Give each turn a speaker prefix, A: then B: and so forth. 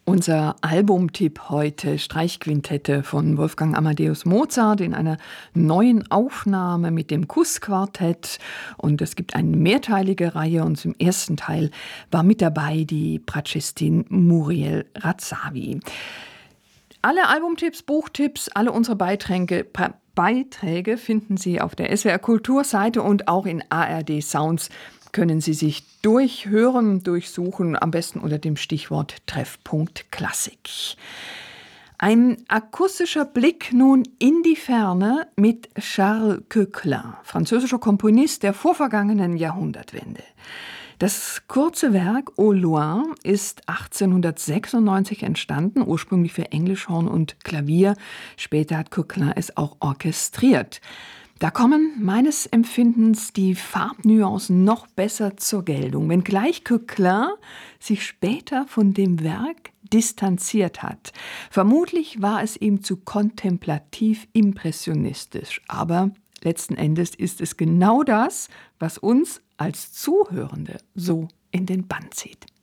A: Unser Albumtipp heute, Streichquintette von Wolfgang Amadeus Mozart in einer neuen Aufnahme mit dem Kuss-Quartett. Und es gibt eine mehrteilige Reihe und im ersten Teil war mit dabei die Bratschistin Muriel Razavi. Alle Albumtipps, Buchtipps, alle unsere Beiträge finden Sie auf der SWR Kulturseite und auch in ARD Sounds können Sie sich durchhören, durchsuchen, am besten unter dem Stichwort Treffpunkt Klassik. Ein akustischer Blick nun in die Ferne mit Charles Koechlin, französischer Komponist der vorvergangenen Jahrhundertwende. Das kurze Werk Au Loin ist 1896 entstanden, ursprünglich für Englischhorn und Klavier. Später hat Koechlin es auch orchestriert. Da kommen meines Empfindens die Farbnuancen noch besser zur Geltung, wenngleich Koechlin sich später von dem Werk distanziert hat. Vermutlich war es ihm zu kontemplativ impressionistisch, aber letzten Endes ist es genau das, was uns als Zuhörende so in den Bann zieht.